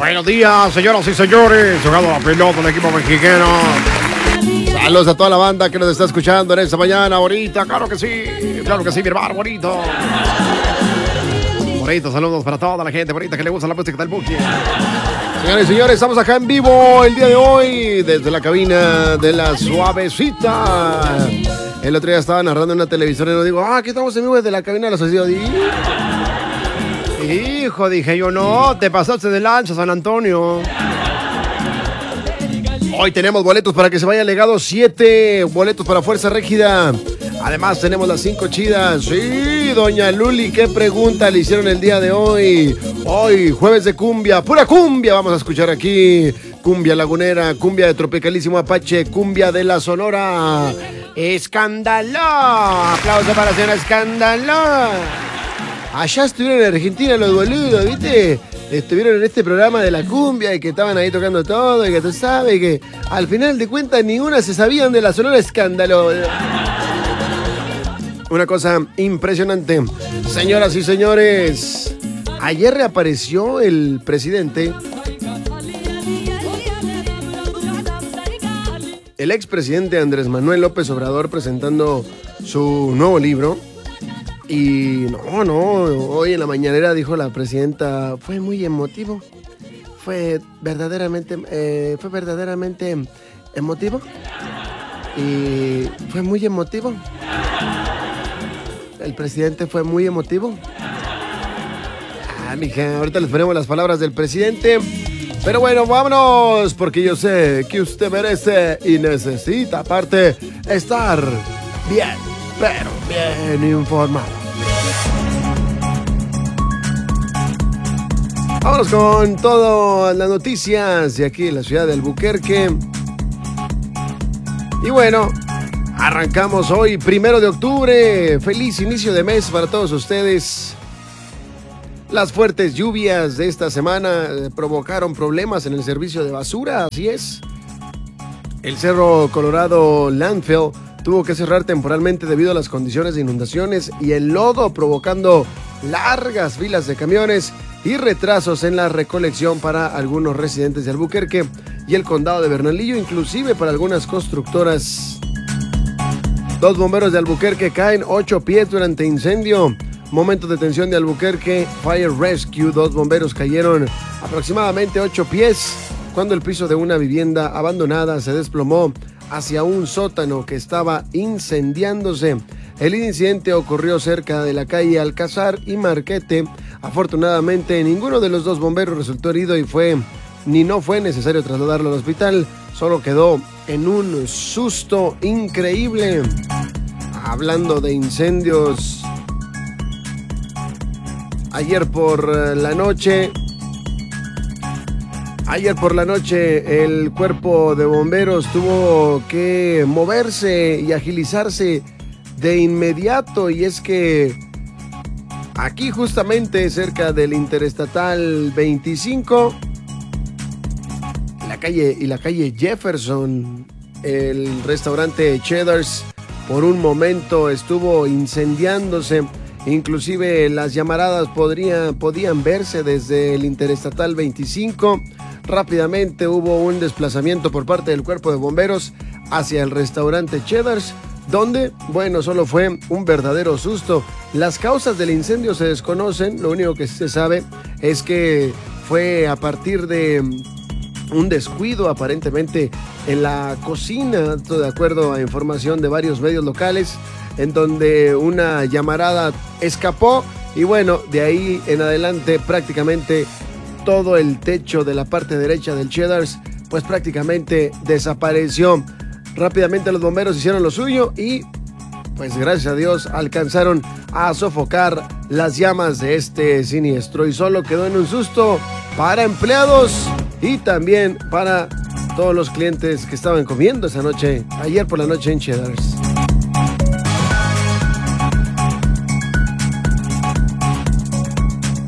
Buenos días, señoras y señores. Jugando la pelota del equipo mexicano. Saludos a toda la banda que nos está escuchando en esta mañana bonita. Claro que sí, mi hermano bonito. Bonito, saludos para toda la gente bonita que le gusta la música del Buki. Señores y señores, estamos acá en vivo el día de hoy desde la cabina de La Suavecita. El otro día estaba narrando en una televisora y nos digo, aquí estamos en vivo desde la cabina de La Suavecita. Hijo, dije yo, no, te pasaste de lancha, San Antonio. Hoy tenemos boletos para que se vaya Legado 7, boletos para Fuerza Régida. Además tenemos las 5 chidas. Sí, doña Luli, ¿qué pregunta le hicieron el día de hoy? Hoy, jueves de cumbia, pura cumbia vamos a escuchar aquí. Cumbia lagunera, cumbia de Tropicalísimo Apache, cumbia de la Sonora. ¡Escándalo! Aplauso para la señora Escándalo. Allá estuvieron en Argentina los boludos, ¿viste? Estuvieron en este programa de la cumbia y que estaban ahí tocando todo y que tú sabes que al final de cuentas ninguna se sabían de la Sonora Escándalo. Una cosa impresionante. Señoras y señores, ayer reapareció el presidente, el expresidente Andrés Manuel López Obrador, presentando su nuevo libro. Y no, hoy en la mañanera dijo la presidenta, fue muy emotivo, fue verdaderamente emotivo y fue muy emotivo. El presidente fue muy emotivo. Mija, ahorita les ponemos las palabras del presidente. Pero bueno, vámonos, porque yo sé que usted merece y necesita, aparte, estar bien, pero bien informado. Vámonos con todas las noticias de aquí en la ciudad de Albuquerque. Y bueno, arrancamos hoy, 1 de octubre. Feliz inicio de mes para todos ustedes. Las fuertes lluvias de esta semana provocaron problemas en el servicio de basura, así es. El Cerro Colorado Landfill tuvo que cerrar temporalmente debido a las condiciones de inundaciones y el lodo, provocando largas filas de camiones y retrasos en la recolección para algunos residentes de Albuquerque y el condado de Bernalillo, inclusive para algunas constructoras. 2 bomberos de Albuquerque caen 8 pies durante incendio. Momento de tensión de Albuquerque Fire Rescue. 2 bomberos cayeron aproximadamente 8 pies cuando el piso de una vivienda abandonada se desplomó hacia un sótano que estaba incendiándose. El incidente ocurrió cerca de la calle Alcázar y Marquete. Afortunadamente, ninguno de los 2 bomberos resultó herido y no fue necesario trasladarlo al hospital. Solo quedó en un susto increíble. Hablando de incendios, ayer por la noche el cuerpo de bomberos tuvo que moverse y agilizarse de inmediato, y es que aquí justamente cerca del Interestatal 25 la calle Jefferson, el restaurante Cheddar's por un momento estuvo incendiándose. Inclusive las llamaradas podían verse desde el Interestatal 25. Rápidamente hubo un desplazamiento por parte del cuerpo de bomberos hacia el restaurante Cheddar's, donde, solo fue un verdadero susto. Las causas del incendio se desconocen. Lo único que se sabe es que fue a partir de un descuido aparentemente en la cocina, de acuerdo a información de varios medios locales, en donde una llamarada escapó y de ahí en adelante prácticamente todo el techo de la parte derecha del Cheddar's pues prácticamente desapareció. Rápidamente los bomberos hicieron lo suyo y pues gracias a Dios alcanzaron a sofocar las llamas de este siniestro, y solo quedó en un susto para empleados y también para todos los clientes que estaban comiendo ayer por la noche en Cheddar's.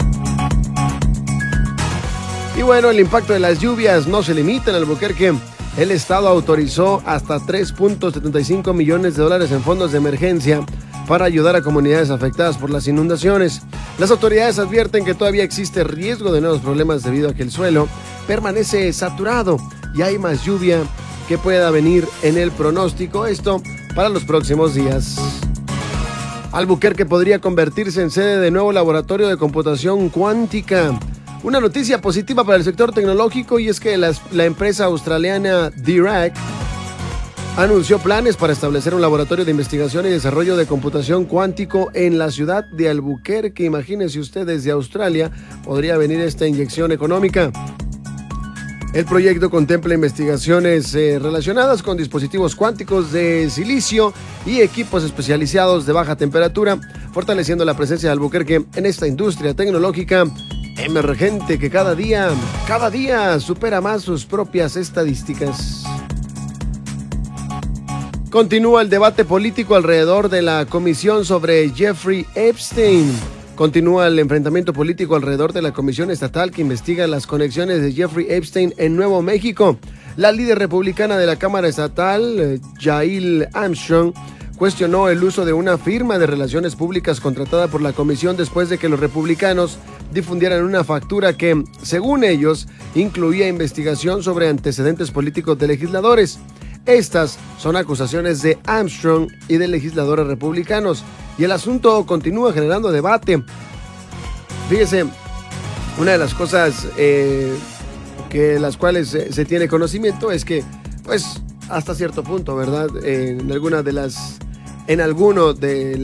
Y el impacto de las lluvias no se limita en Albuquerque. el Estado autorizó hasta $3.75 millones en fondos de emergencia para ayudar a comunidades afectadas por las inundaciones. Las autoridades advierten que todavía existe riesgo de nuevos problemas debido a que el suelo permanece saturado y hay más lluvia que pueda venir en el pronóstico. Esto para los próximos días. Albuquerque podría convertirse en sede de nuevo laboratorio de computación cuántica. Una noticia positiva para el sector tecnológico, y es que la empresa australiana Dirac anunció planes para establecer un laboratorio de investigación y desarrollo de computación cuántico en la ciudad de Albuquerque. Imagínense usted, desde Australia podría venir esta inyección económica. El proyecto contempla investigaciones relacionadas con dispositivos cuánticos de silicio y equipos especializados de baja temperatura, fortaleciendo la presencia de Albuquerque en esta industria tecnológica emergente que cada día supera más sus propias estadísticas. Continúa el debate político alrededor de la comisión sobre Jeffrey Epstein. Continúa el enfrentamiento político alrededor de la comisión estatal que investiga las conexiones de Jeffrey Epstein en Nuevo México. La líder republicana de la Cámara Estatal, Yael Armstrong, cuestionó el uso de una firma de relaciones públicas contratada por la comisión después de que los republicanos difundieran una factura que, según ellos, incluía investigación sobre antecedentes políticos de legisladores. Estas son acusaciones de Armstrong y de legisladores republicanos, y el asunto continúa generando debate. Fíjese, una de las cosas que las cuales se tiene conocimiento es que, pues, hasta cierto punto, ¿verdad? En alguno de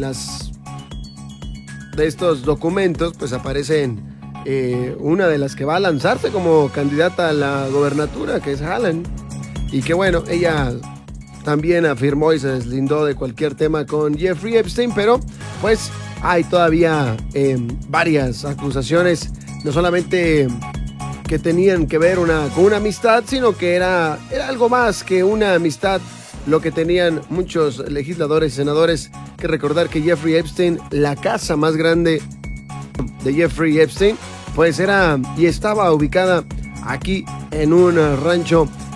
estos documentos, pues aparecen una de las que va a lanzarse como candidata a la gobernatura, que es Hallen. Y que bueno, ella también afirmó y se deslindó de cualquier tema con Jeffrey Epstein, pero pues hay todavía varias acusaciones, no solamente que tenían que ver con una amistad, sino que era algo más que una amistad lo que tenían muchos legisladores y senadores. Que recordar que Jeffrey Epstein, la casa más grande de Jeffrey Epstein, pues era y estaba ubicada aquí en un rancho